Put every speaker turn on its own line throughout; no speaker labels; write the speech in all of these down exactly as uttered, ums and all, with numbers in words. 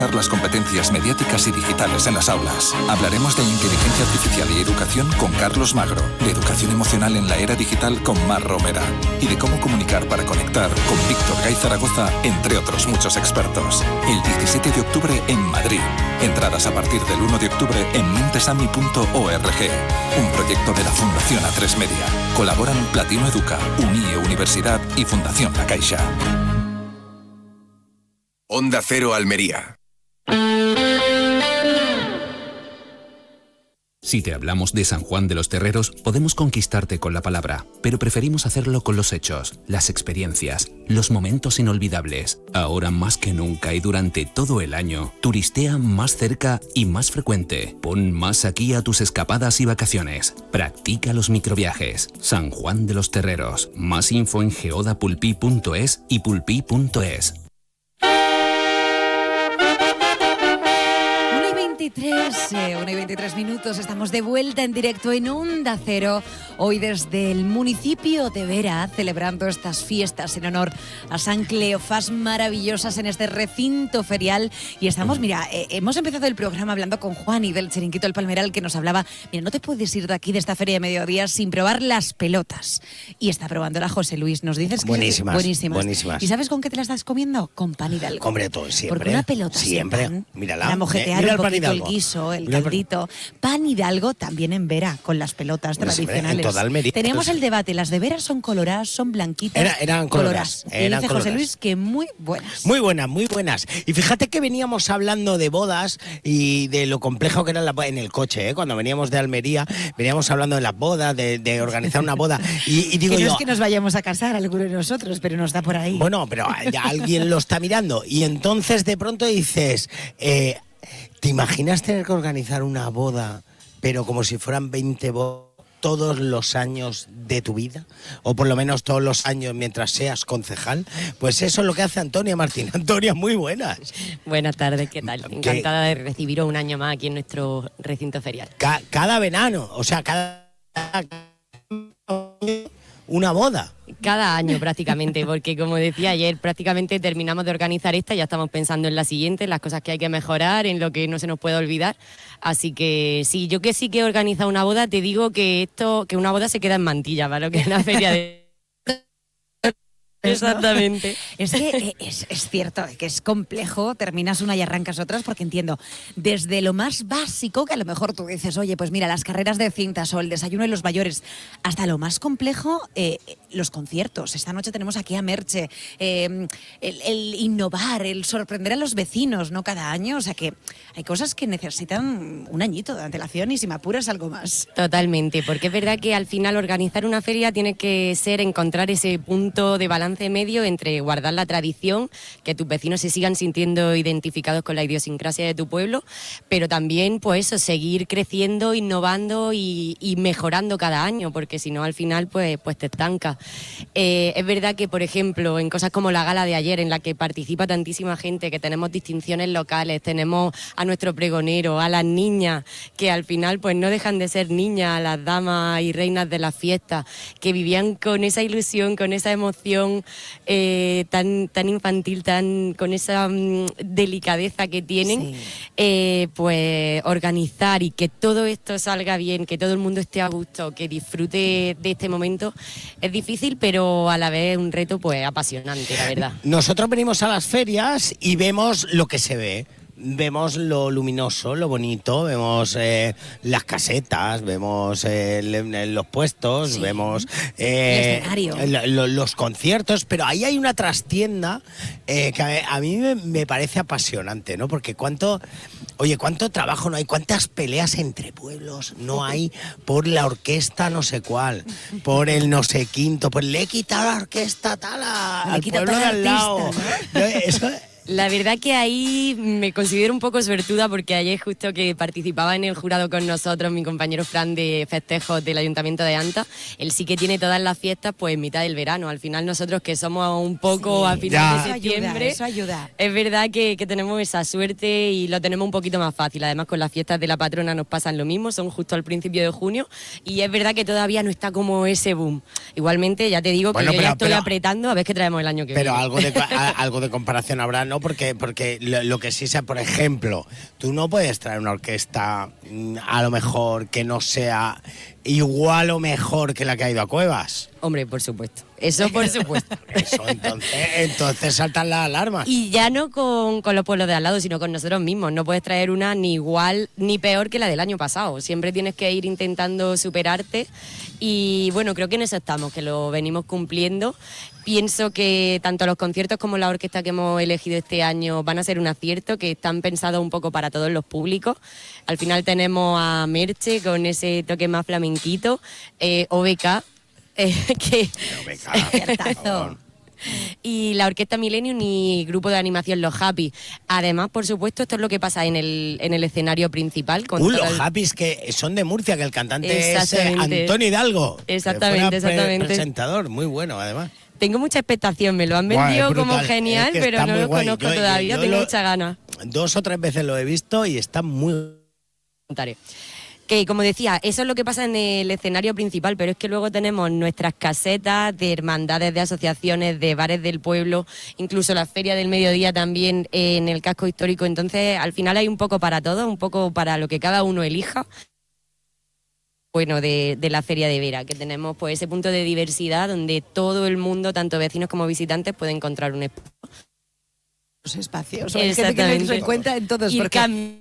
Las competencias mediáticas y digitales en las aulas. Hablaremos de inteligencia artificial y educación con Carlos Magro, de educación emocional en la era digital con Mar Romera y de cómo comunicar para conectar con Víctor Gay Zaragoza, entre otros muchos expertos. El diecisiete de octubre en Madrid. Entradas a partir del uno de octubre en mentesami punto org. Un proyecto de la Fundación A tres Media. Colaboran Platino Educa, Unie Universidad y Fundación La Caixa.
Onda Cero Almería.
Si te hablamos de San Juan de los Terreros, podemos conquistarte con la palabra, pero preferimos hacerlo con los hechos, las experiencias, los momentos inolvidables. Ahora más que nunca y durante todo el año, turistea más cerca y más frecuente. Pon más aquí a tus escapadas y vacaciones. Practica los microviajes. San Juan de los Terreros. Más info en geodapulpí punto es y pulpí punto es.
una y veintitrés minutos, estamos de vuelta en directo en Onda Cero, hoy desde el municipio de Vera, celebrando estas fiestas en honor a San Cleofás maravillosas en este recinto ferial. Y estamos, mira, eh, hemos empezado el programa hablando con Juan y del Chiringuito El Palmeral, que nos hablaba, mira, no te puedes ir de aquí, de esta feria de mediodía, sin probar las pelotas. Y está probando la José Luis, nos dices que
buenísimas,
buenísimas.
buenísimas.
¿Y sabes con qué te las estás comiendo? Con pan Hidalgo.
Hombre, todo siempre.
Porque una pelota
siempre.
Sin pan,
Mírala.
para mojetear
Mira
un
el
poquito el guiso, el
Mira
caldito. Pan Hidalgo también en Vera, con las pelotas
pues
tradicionales.
En toda Almería.
Teníamos el debate, las de Vera son coloradas, son blanquitas.
Era, eran coloradas.
coloradas. Y
Eran
dice
coloradas.
José Luis que muy buenas.
Muy buenas, muy buenas. Y fíjate que veníamos hablando de bodas y de lo complejo que era la, en el coche, ¿eh? Cuando veníamos de Almería, veníamos hablando de las bodas, de, de organizar una boda. Y, y digo
que no
yo,
es que nos vayamos a casar alguno de nosotros, pero nos da por ahí.
Bueno, pero ya alguien lo está mirando. Y entonces de pronto dices, eh, ¿te imaginas tener que organizar una boda, pero como si fueran veinte bodas todos los años de tu vida? O por lo menos todos los años mientras seas concejal. Pues eso es lo que hace Antonia Martín. Antonia, muy buenas.
Buenas tardes, ¿qué tal? Encantada de recibiros un año más aquí en nuestro recinto ferial.
Ca- cada verano, o sea, cada... una boda.
Cada año prácticamente, porque como decía ayer, prácticamente terminamos de organizar esta y ya estamos pensando en la siguiente, en las cosas que hay que mejorar, en lo que no se nos puede olvidar. Así que sí, yo que sí que he organizado una boda, te digo que esto, que una boda se queda en mantilla, para lo que es la feria de... Exactamente.
Es que es, es cierto que es complejo, terminas una y arrancas otras, porque entiendo, desde lo más básico, que a lo mejor tú dices, oye, pues mira, las carreras de cintas o el desayuno de los mayores, hasta lo más complejo, eh, los conciertos. Esta noche tenemos aquí a Merche, eh, el, el innovar, el sorprender a los vecinos, ¿no? Cada año, o sea que hay cosas que necesitan un añito de antelación y si me apuras algo más.
Totalmente, porque es verdad que al final organizar una feria tiene que ser encontrar ese punto de balance medio entre guardar la tradición, que tus vecinos se sigan sintiendo identificados con la idiosincrasia de tu pueblo, pero también pues eso, seguir creciendo, innovando y, y mejorando cada año, porque si no al final pues, pues te estancas. Eh, es verdad que, por ejemplo, en cosas como la gala de ayer, en la que participa tantísima gente, que tenemos distinciones locales, tenemos a nuestro pregonero, a las niñas, que al final pues no dejan de ser niñas, las damas y reinas de la fiesta, que vivían con esa ilusión, con esa emoción eh, tan, tan infantil, tan con esa um, delicadeza que tienen, sí. eh, pues organizar y que todo esto salga bien, que todo el mundo esté a gusto, que disfrute de este momento, es difícil, pero a la vez un reto pues apasionante, la verdad.
Nosotros venimos a las ferias y vemos lo que se ve. Vemos lo luminoso, lo bonito, vemos eh, las casetas, vemos eh, los puestos, sí. vemos eh,
el escenario,
lo, lo, los conciertos, pero ahí hay una trastienda eh, que a, a mí me, me parece apasionante, ¿no? Porque cuánto, oye, cuánto trabajo no hay, cuántas peleas entre pueblos no hay por la orquesta no sé cuál, por el no sé quinto, pues le he quitado la orquesta tal a, al pueblo de al lado. ¿No? Eso,
la verdad que ahí me considero un poco suertuda porque ayer justo que participaba en el jurado con nosotros mi compañero Fran de festejos del Ayuntamiento de Anta, él sí que tiene todas las fiestas pues en mitad del verano. Al final nosotros que somos un poco sí, a finales de septiembre,
eso ayuda, eso ayuda.
Es verdad que, que tenemos esa suerte y lo tenemos un poquito más fácil. Además con las fiestas de la patrona nos pasan lo mismo, son justo al principio de junio y es verdad que todavía no está como ese boom. Igualmente ya te digo que bueno, yo pero, ya estoy pero, apretando a ver qué traemos el año que
pero
viene.
Pero algo de, algo de comparación habrá. ¿no? Porque, porque lo, lo que sí sea, por ejemplo, tú no puedes traer una orquesta mm, a lo mejor que no sea igual o mejor que la que ha ido a Cuevas.
Hombre, por supuesto. Eso por supuesto.
Eso, entonces, entonces saltan las alarmas.
Y ya no con, con los pueblos de al lado, sino con nosotros mismos. No puedes traer una ni igual ni peor que la del año pasado. Siempre tienes que ir intentando superarte. Y bueno, creo que en eso estamos, que lo venimos cumpliendo. Pienso que tanto los conciertos como la orquesta que hemos elegido este año van a ser un acierto, que están pensados un poco para todos los públicos. Al final tenemos a Merche con ese toque más flamenquito, eh, O B K, eh, que...
O B K,
y la Orquesta Millennium y grupo de animación Los Happy. Además, por supuesto, esto es lo que pasa en el, en el escenario principal. Con
uh, los
el...
Happys que son de Murcia, que el cantante es eh, Antonio Hidalgo.
Exactamente, exactamente.
Pre presentador, muy bueno además.
Tengo mucha expectación, me lo han vendido
Guau,
como genial, es que pero no lo guay. conozco yo, todavía, yo tengo lo, mucha ganas.
Dos o tres veces lo he visto y está muy...
Que como decía, eso es lo que pasa en el escenario principal, pero es que luego tenemos nuestras casetas de hermandades, de asociaciones, de bares del pueblo, incluso la Feria del Mediodía también en el casco histórico. Entonces, al final hay un poco para todo, un poco para lo que cada uno elija. Bueno, de, de la Feria de Vera, que tenemos pues ese punto de diversidad donde todo el mundo, tanto vecinos como visitantes, puede encontrar un espacio.
Los espacios, hay gente que se encuentra en todos.
Ir
porque...
cam-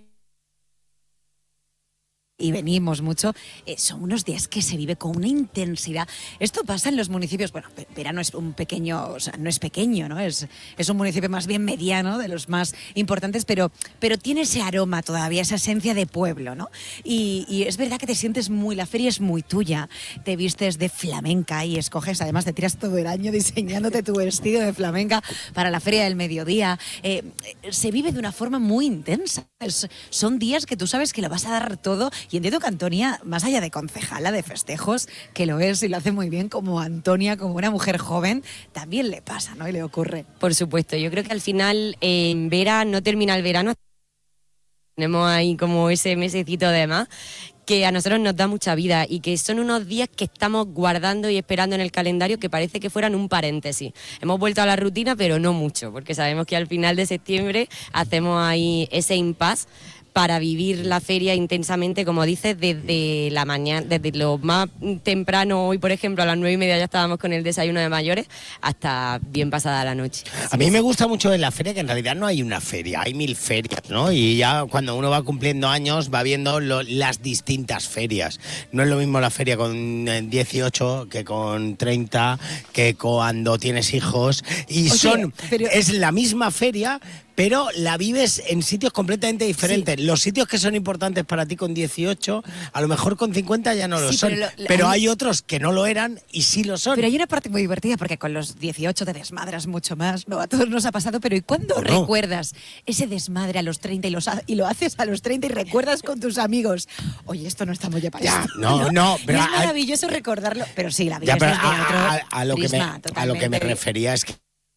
y venimos mucho, eh, son unos días que se vive con una intensidad. Esto pasa en los municipios, bueno, Vera no es un pequeño, o sea, no es pequeño, ¿no? Es, es un municipio más bien mediano, de los más importantes, pero, pero tiene ese aroma todavía, esa esencia de pueblo, ¿no? Y, y es verdad que te sientes muy, la feria es muy tuya, te vistes de flamenca y escoges, además te tiras todo el año diseñándote tu vestido de flamenca para la Feria del Mediodía. Eh, se vive de una forma muy intensa. Es, son días que tú sabes que lo vas a dar todo. Y entiendo que Antonia, más allá de concejala de festejos, que lo es y lo hace muy bien, como Antonia, como una mujer joven, también le pasa, ¿no? Y le ocurre.
Por supuesto, yo creo que al final eh, en Vera no termina el verano. Tenemos ahí como ese mesecito de más que a nosotros nos da mucha vida y que son unos días que estamos guardando y esperando en el calendario que parece que fueran un paréntesis. Hemos vuelto a la rutina, pero no mucho, porque sabemos que al final de septiembre hacemos ahí ese impasse para vivir la feria intensamente, como dices, desde la mañana, desde lo más temprano, hoy por ejemplo a las nueve y media ya estábamos con el desayuno de mayores, hasta bien pasada la noche.
A mí me gusta mucho en la feria que en realidad no hay una feria, hay mil ferias, ¿no? Y ya cuando uno va cumpliendo años va viendo lo, las distintas ferias. No es lo mismo la feria con dieciocho que con treinta, que cuando tienes hijos. Y Oye, son pero... es la misma feria, pero la vives en sitios completamente diferentes. Sí. Los sitios que son importantes para ti con dieciocho, a lo mejor con cincuenta ya no lo sí, son. Pero, lo, pero hay... hay otros que no lo eran y sí lo son.
Pero hay una parte muy divertida porque con los dieciocho te desmadras mucho más, ¿no? A todos nos ha pasado, pero ¿y cuándo no? recuerdas ese desmadre a los treinta y, los ha... y lo haces a los treinta y recuerdas con tus amigos? Oye, esto no estamos ya para
ya,
esto.
No, no, no.
Pero es maravilloso hay... recordarlo, pero sí, la vida es de
a,
otro
a, a, lo
prisma,
que me, a lo que me refería es que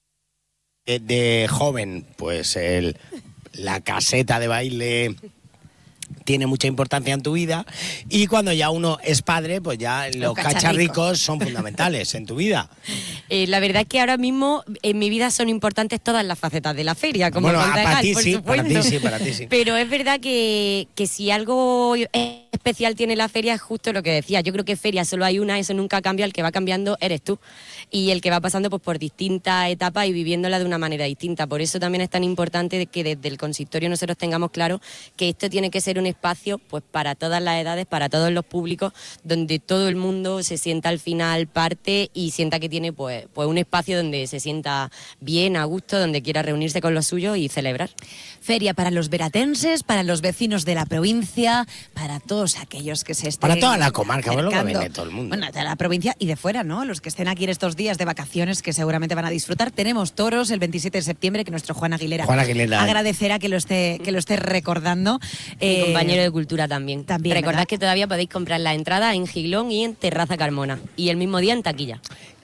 de, de joven, pues el, la caseta de baile tiene mucha importancia en tu vida y cuando ya uno es padre, pues ya los, los cacharricos son fundamentales en tu vida.
Eh, la verdad es que ahora mismo en mi vida son importantes todas las facetas de la feria, como
bueno,
concejal,
para ti
por
sí,
supuesto.
para ti sí, para ti sí.
Pero es verdad que, que si algo especial tiene la feria es justo lo que decía. Yo creo que feria solo hay una, eso nunca cambia, el que va cambiando eres tú. Y el que va pasando pues por distintas etapas y viviéndola de una manera distinta. Por eso también es tan importante que desde el consistorio nosotros tengamos claro que esto tiene que ser un espacio pues para todas las edades, para todos los públicos, donde todo el mundo se sienta al final parte y sienta que tiene pues, pues un espacio donde se sienta bien, a gusto, donde quiera reunirse con los suyos y celebrar.
Feria para los veratenses, para los vecinos de la provincia, para todos aquellos que se estén
para toda la comarca, bueno, que viene todo el mundo.
Bueno, de la provincia y de fuera, ¿no? Los que estén aquí en estos días de vacaciones que seguramente van a disfrutar. Tenemos toros el veintisiete de septiembre que nuestro Juan Aguilera,
Juan Aguilera
agradecerá que lo esté, que lo esté recordando.
Mi eh, compañero de cultura también.
también
Recordad ¿verdad? Que todavía podéis comprar la entrada en Giglón y en Terraza Carmona. Y el mismo día en taquilla.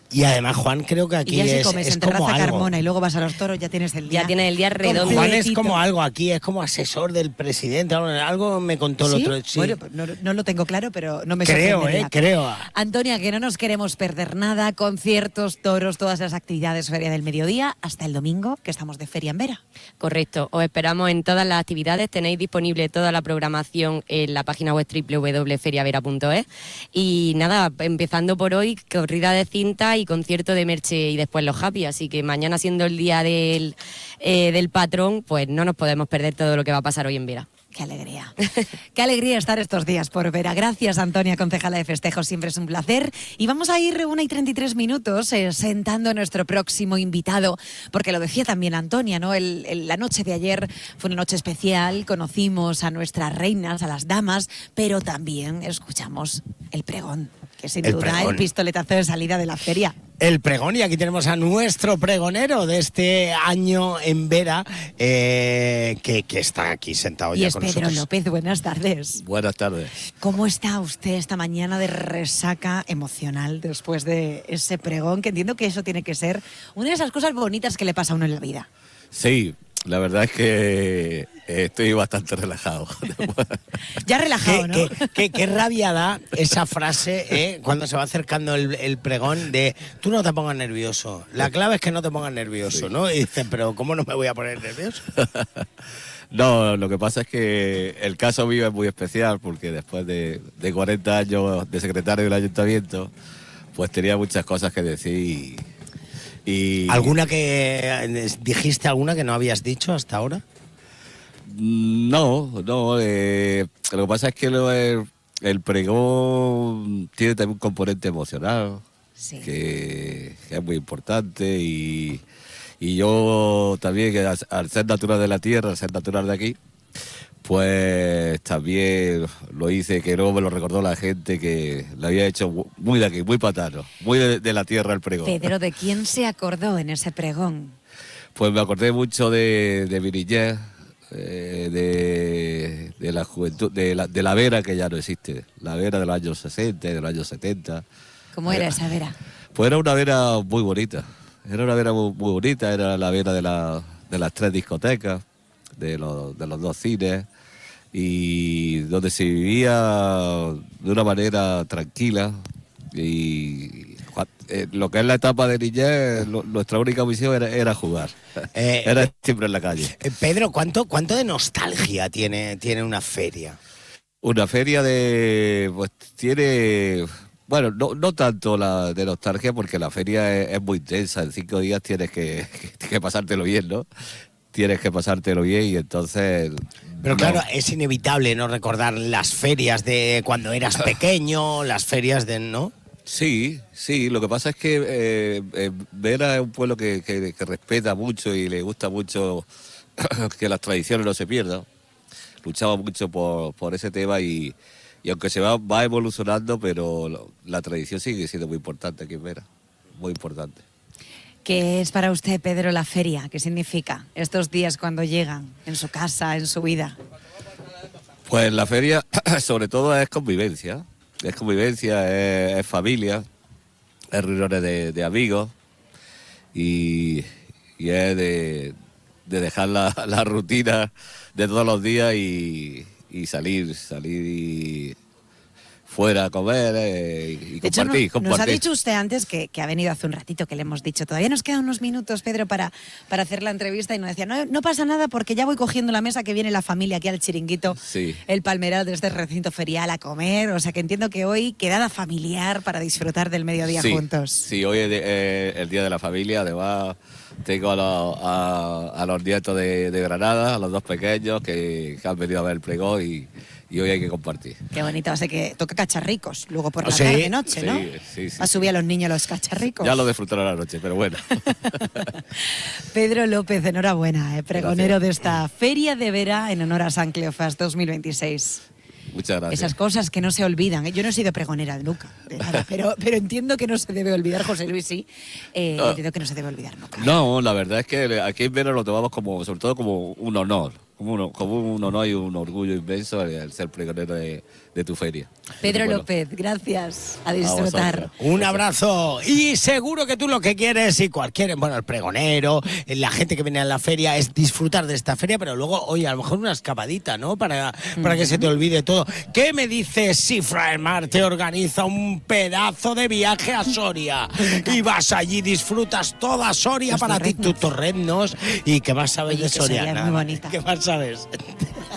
Y además, Juan, creo que aquí
y ya si
es,
comes
es
en
como
Terraza
algo.
Carmona y luego vas a los toros, ya tienes el día.
Ya tienes el día redondo.
Juan es
completito.
como algo aquí, es como asesor del presidente. Algo me contó el
¿Sí?
otro. Sí.
Bueno, pues no, no lo tengo claro, pero no me
creo,
sorprendería.
eh, creo.
Antonia, que no nos queremos perder nada, conciertos, toros, todas las actividades Feria del Mediodía, hasta el domingo, que estamos de Feria en Vera.
Correcto, os esperamos en todas las actividades, tenéis disponible toda la programación en la página web doble u doble u doble u punto feriavera punto es y nada, empezando por hoy, corrida de cinta y concierto de Merche y después los Happy, así que mañana siendo el día del, eh, del patrón, pues no nos podemos perder todo lo que va a pasar hoy en Vera.
Qué alegría. Qué alegría estar estos días por Vera. Gracias, Antonia, concejala de festejos, siempre es un placer. Y vamos a ir una y treinta y tres minutos eh, sentando a nuestro próximo invitado, porque lo decía también Antonia, ¿no? El, el, la noche de ayer fue una noche especial, conocimos a nuestras reinas, a las damas, pero también escuchamos el pregón, que sin
El
duda
pregón.
el pistoletazo de salida de la feria.
El pregón, y aquí tenemos a nuestro pregonero de este año en Vera, eh, que, que está aquí sentado
Y
ya
es
con
Pedro
nosotros.
López, buenas tardes.
Buenas tardes.
¿Cómo está usted esta mañana de resaca emocional después de ese pregón? Que entiendo que eso tiene que ser una de esas cosas bonitas que le pasa a uno en la vida.
Sí, la verdad es que estoy bastante relajado.
Ya relajado,
¿Qué,
¿no?
qué, qué- qué rabia da esa frase eh, cuando se va acercando el, el pregón de tú no te pongas nervioso. La clave es que no te pongas nervioso, ¿no? Y dices, pero ¿cómo no me voy a poner nervioso?
No, lo que pasa es que el caso mío es muy especial porque después de, de cuarenta años de secretario del ayuntamiento, pues tenía muchas cosas que decir y... y-
¿Alguna que eh, dijiste, alguna que no habías dicho hasta ahora?
No, no. eh, lo que pasa es que lo- el, el pregón tiene también un componente emocional
Sí.
que, que es muy importante y, y yo también, que al, al ser natural de la tierra, al ser natural de aquí, pues también lo hice, que luego me lo recordó la gente, que lo había hecho muy de aquí, muy patano, muy de, de la tierra el pregón.
Pedro, ¿de quién se acordó en ese pregón?
Pues me acordé mucho de, de Virillé, eh, de, de la juventud, de la, de la Vera, que ya no existe, la Vera de los años sesenta, de los años setenta.
¿Cómo era esa Vera?
Pues era una Vera muy bonita, era una Vera muy, muy bonita, era la Vera de, la, de las tres discotecas, de los, de los dos cines, y donde se vivía de una manera tranquila. Y eh, lo que es la etapa de niñez, lo- nuestra única misión era, era jugar,
Eh,
era siempre en la calle.
Eh, Pedro, ¿cuánto, ¿cuánto de nostalgia tiene, tiene una feria?
Una feria de, pues tiene, bueno, no, no tanto la de nostalgia, porque la feria es, es muy intensa, en cinco días tienes que, que pasártelo bien, ¿no? Tienes que pasártelo bien y entonces...
Pero
no.
claro, es inevitable no recordar las ferias de cuando eras pequeño, las ferias de, ¿no?
Sí, sí, lo que pasa es que eh, eh, Vera es un pueblo que, que- que respeta mucho y le gusta mucho que las tradiciones no se pierdan. Luchaba mucho por, por ese tema y, y aunque se va, va evolucionando, pero lo- la tradición sigue siendo muy importante aquí en Vera, muy importante.
¿Qué es para usted, Pedro, la feria? ¿Qué significa estos días cuando llegan en su casa, en su vida?
Pues la feria sobre todo es convivencia, es convivencia, es, es familia, es reuniones de, de amigos y, y es de, de dejar la, la rutina de todos los días y, y salir, salir y fuera a comer eh, y
De hecho,
compartir,
no-
compartir.
nos ha dicho usted antes que, que ha venido hace un ratito, que le hemos dicho, todavía nos quedan unos minutos, Pedro, para, para hacer la entrevista, y nos decía, no, no pasa nada porque ya voy cogiendo la mesa, que viene la familia aquí al chiringuito,
Sí.
el Palmeral de este recinto ferial a comer, o sea que entiendo que hoy quedada familiar para disfrutar del mediodía
sí,
juntos.
Sí, hoy es de- eh, el Día de la Familia, además tengo a los, a, a los nietos de, de Granada, a los dos pequeños que, que han venido a ver el pregón y, y hoy hay que compartir.
Qué bonito, así que toca cacharricos, luego por la
Sí,
tarde, noche,
sí,
¿no?
sí, sí,
a subir
sí.
a los niños los cacharricos.
Ya lo disfrutarán a la noche, pero bueno.
Pedro López, enhorabuena, eh, pregonero
Gracias.
de esta Feria de Vera en honor a San Cleofás dos mil veintiséis.
Muchas gracias.
Esas cosas que no se olvidan. ¿eh? Yo no he sido pregonera nunca, de nada, pero, pero entiendo que no se debe olvidar, José Luis, sí. Eh,
No.
Entiendo que no se debe olvidar nunca.
No, la verdad es que aquí en Vera lo tomamos como, sobre todo como un honor. como un, como un honor y un orgullo inmenso el, el ser pregonero de, de tu feria.
Pedro
Bueno,
López, gracias. A
a
disfrutar.
vosotros.
Un abrazo y seguro que tú lo que quieres y cualquier, bueno, el pregonero, la gente que viene a la feria es disfrutar de esta feria, pero luego, oye, a lo mejor una escapadita, ¿no? Para, para que se te olvide todo. ¿Qué me dices si Fraemar te organiza un pedazo de viaje a Soria? Y vas allí, disfrutas toda Soria
Los
para ti,
torreznos.
tus torreznos. ¿Y qué más sabes
Oye,
de
que
Soria?
Soria es
Nada.
muy bonita.
¿Qué más sabes?